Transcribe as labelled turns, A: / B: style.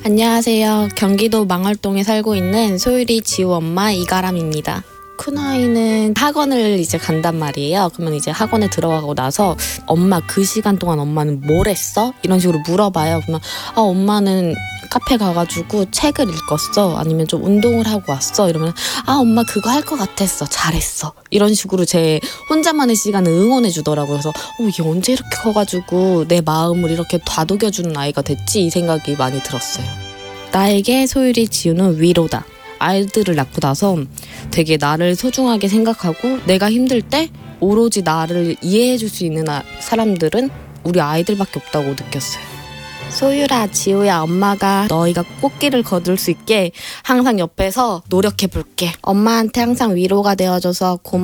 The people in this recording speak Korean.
A: 안녕하세요. 경기도 망월동에 살고 있는 소율이 지우 엄마 이가람입니다. 큰아이는 학원을 이제 간단 말이에요. 그러면 이제 학원에 들어가고 나서 엄마 그 시간 동안 엄마는 뭘 했어? 이런 식으로 물어봐요. 그러면 엄마는 카페 가가지고 책을 읽었어. 아니면 좀 운동을 하고 왔어. 이러면 엄마 그거 할 것 같았어. 잘했어. 이런 식으로 제 혼자만의 시간을 응원해 주더라고요. 그래서 얘 언제 이렇게 커가지고 내 마음을 이렇게 다독여주는 아이가 됐지? 이 생각이 많이 들었어요. 나에게 소율이 지우는 위로다. 아이들을 낳고 나서 되게 나를 소중하게 생각하고 내가 힘들 때 오로지 나를 이해해줄 수 있는 사람들은 우리 아이들밖에 없다고 느꼈어요. 소율아, 지우야, 엄마가 너희가 꽃길을 거둘 수 있게 항상 옆에서 노력해볼게. 엄마한테 항상 위로가 되어줘서 고마워.